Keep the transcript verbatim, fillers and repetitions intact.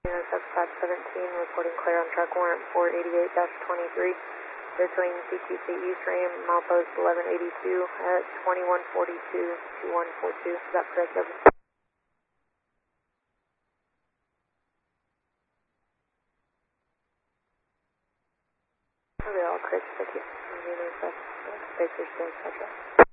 five seventeen, reporting clear on track warrant four eighty-eight dash twenty-three. Between C T C East Ram, milepost eleven eighty-two at twenty-one forty-two to one forty-two. Is that correct, Evan? Okay, all correct. Thank you. I'm going to assess spacers, et cetera.